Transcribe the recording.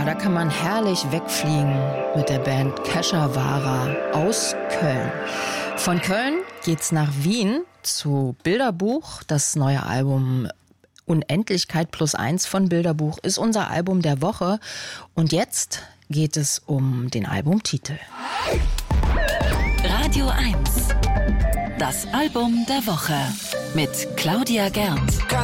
da kann man herrlich wegfliegen mit der Band Keshavara aus Köln. Von Köln geht's nach Wien zu Bilderbuch. Das neue Album Unendlichkeit +1 von Bilderbuch ist unser Album der Woche. Und jetzt geht es um den Albumtitel. Radio 1. Das Album der Woche mit Claudia Gernt.